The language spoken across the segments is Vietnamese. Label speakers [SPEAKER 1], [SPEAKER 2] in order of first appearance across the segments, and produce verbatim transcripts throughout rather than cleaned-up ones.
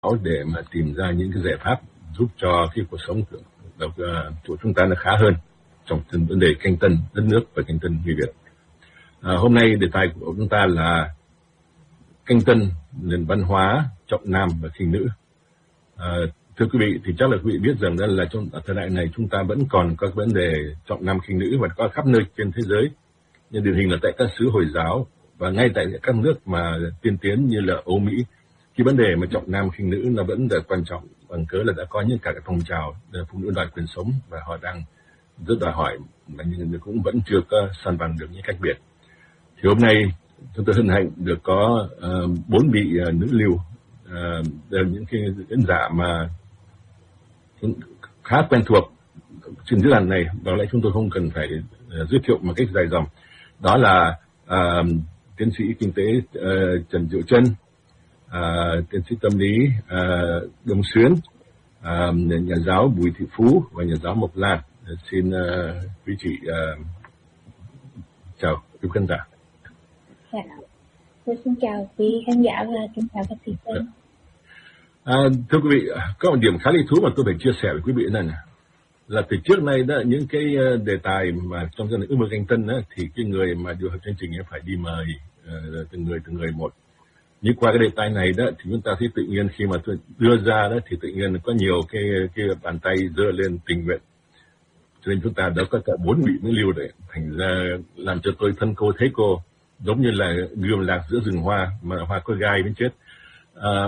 [SPEAKER 1] để mà tìm ra những cái giải pháp giúp cho cái cuộc sống của, của chúng ta nó khá hơn trong vấn đề canh tân đất nước và canh tân người Việt. À, hôm nay đề tài của chúng ta là canh tân nền văn hóa trọng nam và khinh nữ. À, thưa quý vị, thì chắc là quý vị biết rằng là trong thời đại này chúng ta vẫn còn có vấn đề trọng nam khinh nữ và có khắp nơi trên thế giới, như điển hình là tại các xứ Hồi giáo và ngay tại các nước mà tiên tiến như là Âu Mỹ. Cái vấn đề mà trọng nam khinh nữ nó vẫn là quan trọng bằng cớ là đã có những cả cái phong trào phụ nữ đòi quyền sống và họ đang rất đòi hỏi mà nhưng cũng vẫn chưa có san bằng được những cách biệt. Thì hôm nay chúng tôi hân hạnh được có bốn uh, vị uh, nữ lưu, uh, đều những cái diễn giả mà khá quen thuộc trên diễn đàn này, đó lẽ chúng tôi không cần phải uh, giới thiệu một cách dài dòng. Đó là uh, tiến sĩ kinh tế uh, Trần Diệu Trân, uh, tiến sĩ tâm lý uh, Đông Xuyến, uh, nhà giáo Bùi Thị Phú và nhà giáo Mộc Lan. Uh, xin uh, quý chị uh, chào quý khán giả.
[SPEAKER 2] Dạ. Tôi xin chào quý khán giả và kính chào các thí sinh.
[SPEAKER 1] À, thưa quý vị, có một điểm khá lý thú mà tôi phải chia sẻ với quý vị này, này là từ trước nay đó, những cái đề tài mà trong gia đình ước mơ canh tân đó, thì cái người mà điều hành chương trình phải đi mời uh, từng người từng người một. Nhưng qua cái đề tài này đó thì chúng ta thấy tự nhiên khi mà tôi đưa ra đó thì tự nhiên có nhiều cái cái bàn tay giơ lên tình nguyện, cho nên chúng ta đã có cả bốn vị nữ lưu đấy, thành ra làm cho tôi thân cô thấy cô, giống như là gươm lạc giữa rừng hoa mà hoa có gai đến chết. À,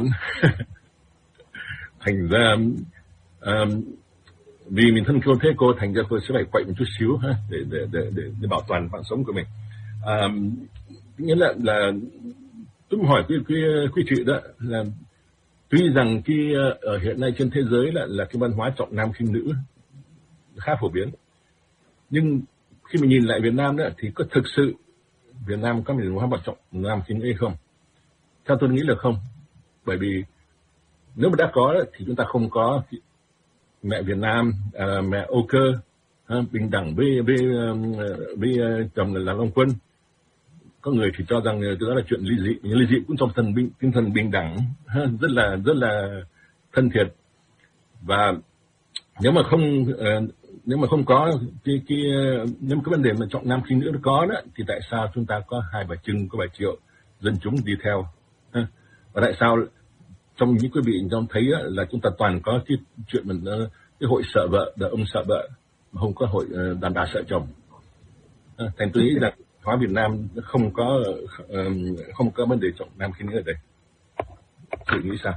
[SPEAKER 1] thành ra à, vì mình thân cô thấy cô, thành ra tôi sẽ phải quậy một chút xíu ha, để để để để, để bảo toàn mạng sống của mình. À, nghĩa là là tôi muốn hỏi quý quý quý chị đó là tuy rằng cái ở hiện nay trên thế giới là là cái văn hóa trọng nam khinh nữ khá phổ biến, nhưng khi mình nhìn lại Việt Nam đó thì có thực sự Việt Nam có văn hóa trọng nam khinh nữ hay không? Theo tôi nghĩ là không, bởi vì nếu mà đã có đó, thì chúng ta không có mẹ Việt Nam, à, mẹ Âu Cơ, à, bình đẳng với với với chồng là Long Quân. Có người thì cho rằng đó là chuyện ly dị, nhưng ly dị cũng trong thần bình, tinh thần bình đẳng, rất là rất là thân thiện. Và nếu mà không uh, nếu mà không có cái cái nếu mà cái vấn đề mà trọng nam khinh nữ nó có đó, thì tại sao chúng ta có hai bà Trưng, có bà Triệu, dân chúng đi theo? Và tại sao trong những quý vị trong thấy đó, là chúng ta toàn có cái chuyện mình cái hội sợ vợ, đàn ông sợ vợ, mà không có hội đàn bà sợ chồng? Thành tôi nghĩ là hóa Việt Nam không có không có vấn đề trọng nam khinh nữ ở đây. Chị nghĩ sao?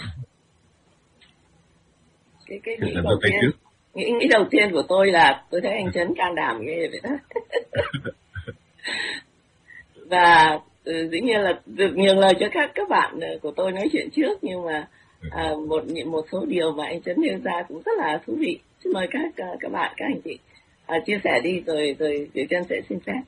[SPEAKER 3] Cái cái nghĩ đầu tiên, nghĩ nghĩ đầu tiên của tôi là tôi thấy anh Trấn can đảm ghê vậy đó. Và dĩ nhiên là được nhường lời cho các các bạn của tôi nói chuyện trước, nhưng mà à, một một số điều mà anh Trấn nêu ra cũng rất là thú vị. Xin mời các các bạn, các anh chị à, chia sẻ đi, rồi rồi Diệu Trân sẽ xin phép.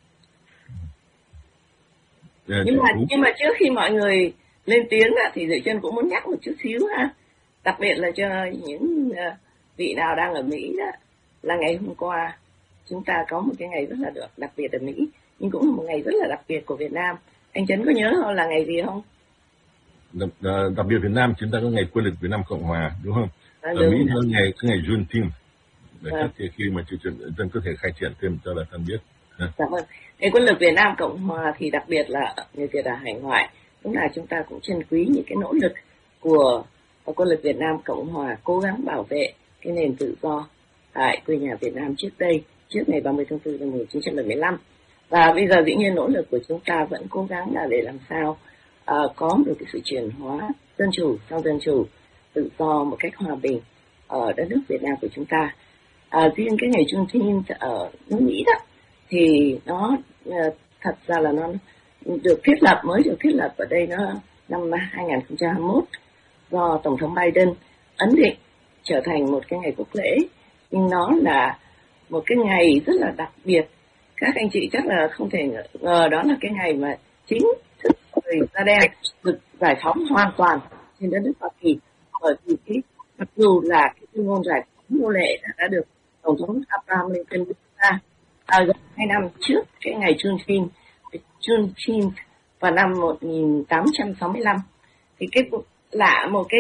[SPEAKER 3] Yeah, nhưng mà nhưng mà trước khi mọi người lên tiếng á, thì Diệu Trân cũng muốn nhắc một chút xíu ha, đặc biệt là cho những uh, vị nào đang ở Mỹ đó, là ngày hôm qua chúng ta có một cái ngày rất là được đặc biệt ở Mỹ, nhưng cũng là một ngày rất là đặc biệt của Việt Nam. Anh Trấn có nhớ không, là ngày gì không?
[SPEAKER 1] Đặc, đặc biệt Việt Nam chúng ta có ngày quân lực Việt Nam Cộng Hòa, đúng không? À, ở Mỹ có ngày cái ngày Juneteenth. Để à. Thì khi mà chị Trân có thể khai triển thêm cho là thân biết.
[SPEAKER 3] Dạ vâng. Ngày quân lực Việt Nam Cộng Hòa thì đặc biệt là người Việt ở hải ngoại, lúc nào chúng ta cũng trân quý những cái nỗ lực của quân lực Việt Nam Cộng Hòa cố gắng bảo vệ cái nền tự do tại quê nhà Việt Nam trước đây, trước ngày ba mươi tháng tư năm một nghìn chín trăm bảy mươi lăm. Và bây giờ dĩ nhiên nỗ lực của chúng ta vẫn cố gắng là để làm sao uh, có được cái sự chuyển hóa dân chủ sang dân chủ, tự do một cách hòa bình ở đất nước Việt Nam của chúng ta. Uh, riêng cái ngày Juneteenth ở nước Mỹ đó thì nó uh, thật ra là nó được thiết lập, mới được thiết lập ở đây nó năm hai nghìn không trăm hai mươi mốt do Tổng thống Biden ấn định trở thành một cái ngày quốc lễ, nhưng nó là một cái ngày rất là đặc biệt. Các anh chị chắc là không thể ngờ đó là cái ngày mà chính thức người da đen được giải phóng hoàn toàn trên đất nước Hoa Kỳ, bởi vì cái mặc dù là cái tuyên ngôn giải phóng nô lệ đã, đã được Tổng thống Abraham Lincoln đưa ra à, gần hai năm trước cái ngày Juneteenth Juneteenth vào năm một nghìn tám trăm sáu mươi lăm, thì cái lạ một cái